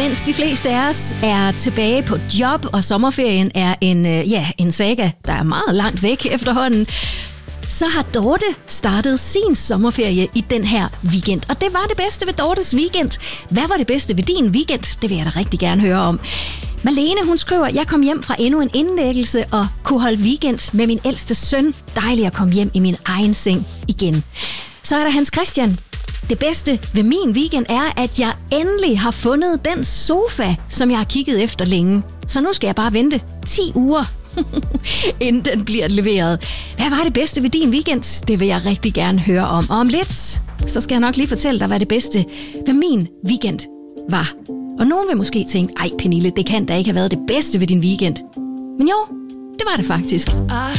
mens de fleste af os er tilbage på job, og sommerferien er en saga, der er meget langt væk efterhånden, så har Dorte startet sin sommerferie i den her weekend. Og det var det bedste ved Dortes weekend. Hvad var det bedste ved din weekend? Det vil jeg da rigtig gerne høre om. Malene, hun skriver, jeg kom hjem fra endnu en indlæggelse og kunne holde weekend med min ældste søn. Dejligt at komme hjem i min egen seng igen. Så er der Hans Christian. Det bedste ved min weekend er, at jeg endelig har fundet den sofa, som jeg har kigget efter længe. Så nu skal jeg bare vente 10 uger, inden den bliver leveret. Hvad var det bedste ved din weekend? Det vil jeg rigtig gerne høre om. Og om lidt, så skal jeg nok lige fortælle dig, hvad det bedste ved min weekend var. Og nogen vil måske tænke, ej Pernille, det kan da ikke have været det bedste ved din weekend. Men jo, det var det faktisk. I